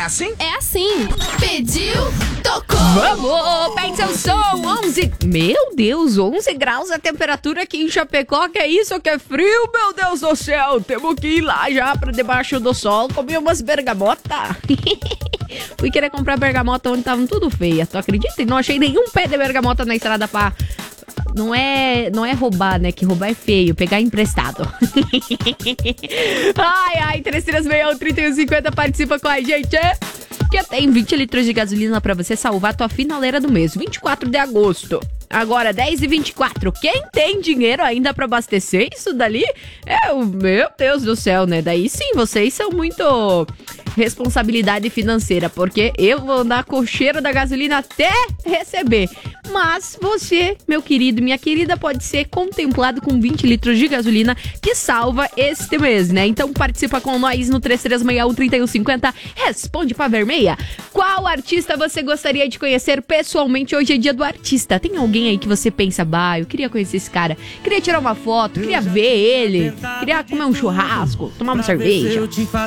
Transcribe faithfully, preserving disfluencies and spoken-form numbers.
assim? É assim. Pediu, tocou. Vamos, pede seu som. onze. Meu Deus, onze graus a temperatura aqui em Chapecó. Que é isso? Que é frio, meu Deus do céu. Temos que ir lá já pra debaixo do sol comer umas bergamota. Fui querer comprar bergamota onde estavam tudo feia. Tu acredita? E não achei nenhum pé de bergamota na estrada pra... Não é, não é roubar, né? Que roubar é feio, pegar emprestado. Ai, ai, três três seis um, três um cinco zero, participa com a gente. Que tem vinte litros de gasolina pra você salvar tua finaleira do mês, vinte e quatro de agosto. Agora, dez e vinte e quatro. Quem tem dinheiro ainda pra abastecer isso dali? É o meu Deus do céu, né? Daí sim, vocês são muito responsabilidade financeira, porque eu vou andar com o cheiro da gasolina até receber. Mas você, meu querido, minha querida, pode ser contemplado com vinte litros de gasolina que salva este mês, né? Então participa com nós no três três seis um, três um cinco zero. Responde pra Vermelha. Qual artista você gostaria de conhecer pessoalmente? Hoje é dia do artista. Tem alguém aí que você pensa, bah, eu queria conhecer esse cara, queria tirar uma foto, queria ver ele, queria comer um churrasco, tomar uma cerveja.